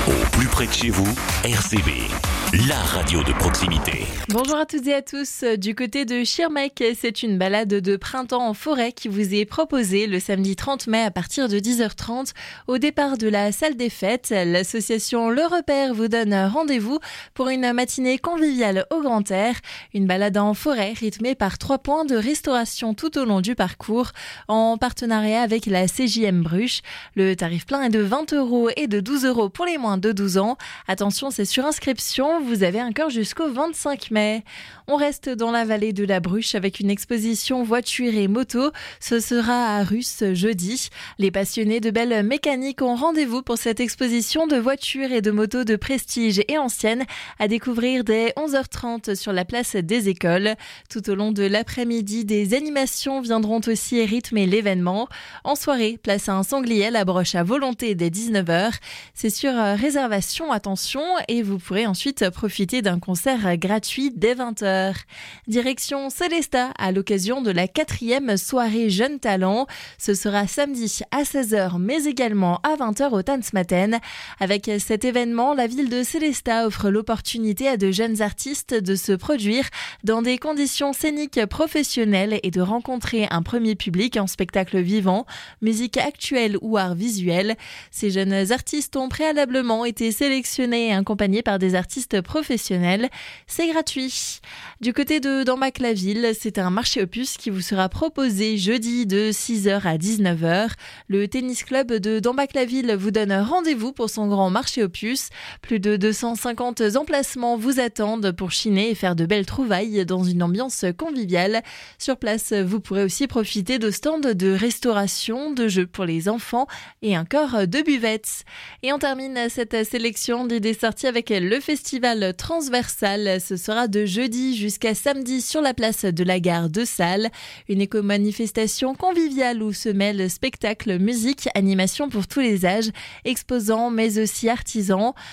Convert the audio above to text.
Au plus près de chez vous, RCV, la radio de proximité. Bonjour à toutes et à tous. Du côté de Schirmeck, c'est une balade de printemps en forêt qui vous est proposée le samedi 30 mai à partir de 10h30 au départ de la salle des fêtes. L'association Le Repère vous donne rendez-vous pour une matinée conviviale au grand air. Une balade en forêt rythmée par 3 points de restauration tout au long du parcours en partenariat avec la CJM Bruche. Le tarif plein est de 20 € et de 12 € pour les moins de 12 ans. Attention, c'est sur inscription. Vous avez encore jusqu'au 25 mai. On reste dans la vallée de la Bruche avec une exposition voiture et moto. Ce sera à Russe jeudi. Les passionnés de belle mécanique ont rendez-vous pour cette exposition de voitures et de motos de prestige et anciennes à découvrir dès 11h30 sur la place des écoles. Tout au long de l'après-midi, des animations viendront aussi rythmer l'événement. En soirée, place à un sanglier à la broche à volonté dès 19h. C'est sur réservation, attention, et vous pourrez ensuite profiter d'un concert gratuit dès 20h. Direction Célestat à l'occasion de la 4e soirée Jeunes Talents. Ce sera samedi à 16h mais également à 20h au Tanzmatten. Avec cet événement, la ville de Célestat offre l'opportunité à de jeunes artistes de se produire dans des conditions scéniques professionnelles et de rencontrer un premier public en spectacle vivant, musique actuelle ou art visuel. Ces jeunes artistes ont préalablement été sélectionnés et accompagnés par des artistes professionnels. C'est gratuit. Du côté de Dambach-la-Ville, c'est un marché aux puces qui vous sera proposé jeudi de 6h à 19h. Le tennis club de Dambach-la-Ville vous donne rendez-vous pour son grand marché aux puces. Plus de 250 emplacements vous attendent pour chiner et faire de belles trouvailles dans une ambiance conviviale. Sur place, vous pourrez aussi profiter de stands de restauration, de jeux pour les enfants et encore de buvettes. Et on termine cette sélection d'idées sorties avec le festival transversal. Ce sera de jeudi jusqu'à samedi sur la place de la gare de Salles. Une éco-manifestation conviviale où se mêlent spectacles, musique, animation pour tous les âges, exposants mais aussi artisans.